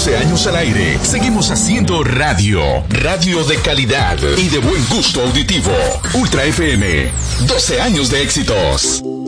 12 años al aire, seguimos haciendo radio. Radio de calidad y de buen gusto auditivo. Ultra FM, 12 años de éxitos.